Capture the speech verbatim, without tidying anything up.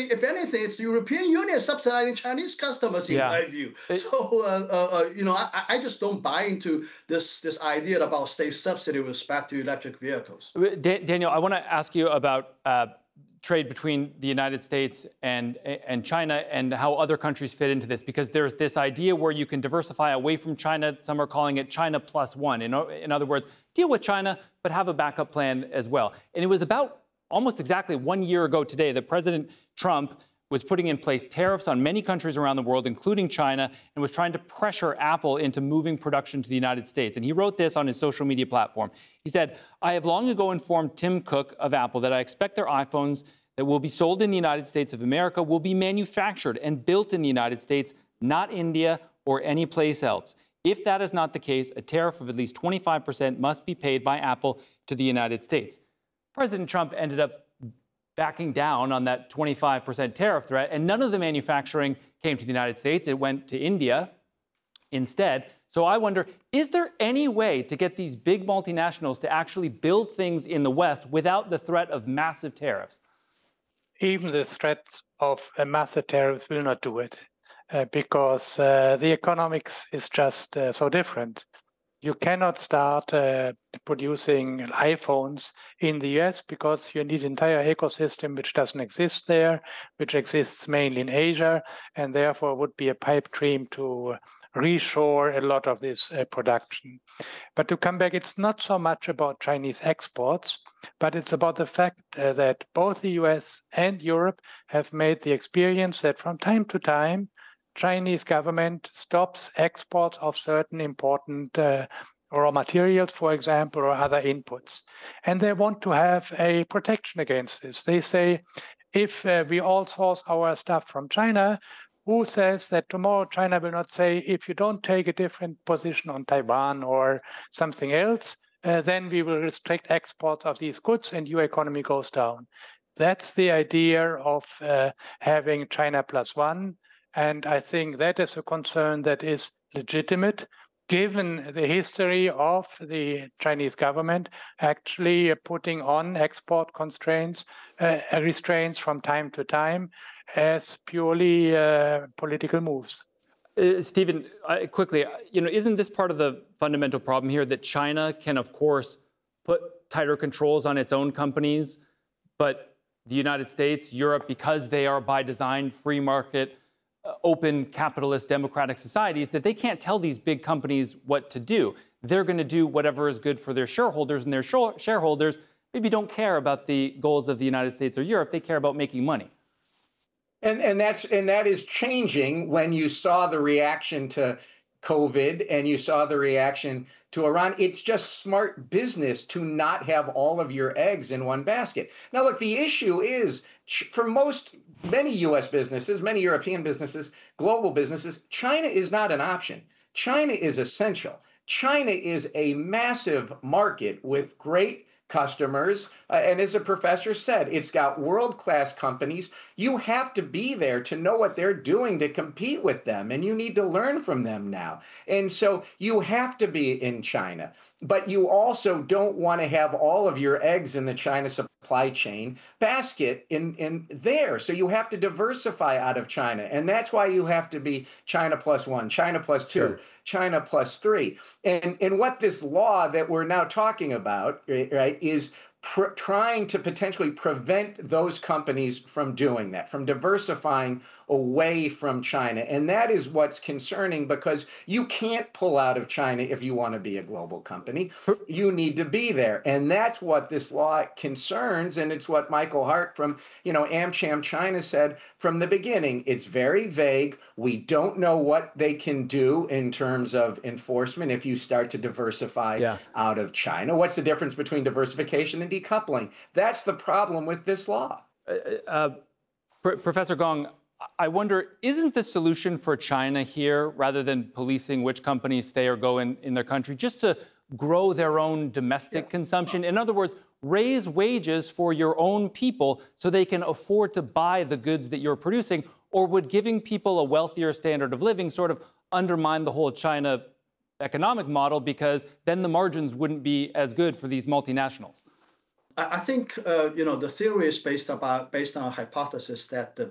actually, if anything, it's the European Union subsidizing Chinese customers, in Yeah. my view. It- so, uh, uh, uh, you know, I, I just don't buy into this this idea about state subsidy with respect to electric vehicles. Da- Daniel, I want to ask you about uh, trade between the United States and and China and how other countries fit into this, because there's this idea where you can diversify away from China. Some are calling it China plus one. In, in other words, deal with China, but have a backup plan as well. And it was about almost exactly one year ago today that President Trump was putting in place tariffs on many countries around the world, including China, and was trying to pressure Apple into moving production to the United States. And he wrote this on his social media platform. He said, "I have long ago informed Tim Cook of Apple that I expect their iPhones that will be sold in the United States of America will be manufactured and built in the United States, not India or any place else. If that is not the case, a tariff of at least twenty-five percent must be paid by Apple to the United States." President Trump ended up backing down on that twenty-five percent tariff threat, and none of the manufacturing came to the United States. It went to India instead. So I wonder, is there any way to get these big multinationals to actually build things in the West without the threat of massive tariffs? Even the threats of a massive tariffs will not do it, uh, because uh, the economics is just uh, so different. You cannot start uh, producing iPhones in the U S because you need an entire ecosystem which doesn't exist there, which exists mainly in Asia, and therefore would be a pipe dream to reshore a lot of this uh, production. But to come back, it's not so much about Chinese exports, but it's about the fact uh, that both the U S and Europe have made the experience that from time to time, Chinese government stops exports of certain important uh, raw materials, for example, or other inputs. And they want to have a protection against this. They say, if uh, we all source our stuff from China, who says that tomorrow China will not say, if you don't take a different position on Taiwan or something else, uh, then we will restrict exports of these goods and your economy goes down. That's the idea of uh, having China plus one. And I think that is a concern that is legitimate, given the history of the Chinese government actually putting on export constraints, uh, restraints from time to time as purely uh, political moves. Uh, Stephen, uh, quickly, you know, isn't this part of the fundamental problem here that China can, of course, put tighter controls on its own companies, but the United States, Europe, because they are by design free market, Uh, open capitalist democratic societies, that they can't tell these big companies what to do. They're going to do whatever is good for their shareholders, and their shareholders maybe don't care about the goals of the United States or Europe. They care about making money. And and that's and that is changing when you saw the reaction to COVID and you saw the reaction to Iran. It's just smart business to not have all of your eggs in one basket. Now, look, the issue is for most, many U S businesses, many European businesses, global businesses, China is not an option. China is essential. China is a massive market with great customers. Uh, and as the professor said, it's got world-class companies. You have to be there to know what they're doing to compete with them, and you need to learn from them now. And so you have to be in China, but you also don't want to have all of your eggs in the China supply chain basket in, in there. So you have to diversify out of China, and that's why you have to be China plus one, China plus two, sure. China plus three. And, and what this law that we're now talking about, right, is Pr- trying to potentially prevent those companies from doing that, from diversifying away from China. And that is what's concerning, because you can't pull out of China if you want to be a global company. You need to be there. And that's what this law concerns. And it's what Michael Hart from, you know, AmCham China said from the beginning. It's very vague. We don't know what they can do in terms of enforcement if you start to diversify yeah. out of China. What's the difference between diversification and decoupling? That's the problem with this law. Uh, uh, Pr- Professor Gong, I wonder, isn't the solution for China here, rather than policing which companies stay or go in, in their country, just to grow their own domestic yeah. consumption? In other words, raise wages for your own people so they can afford to buy the goods that you're producing? Or would giving people a wealthier standard of living sort of undermine the whole China economic model, because then the margins wouldn't be as good for these multinationals? I think uh, you know the theory is based about based on a hypothesis that the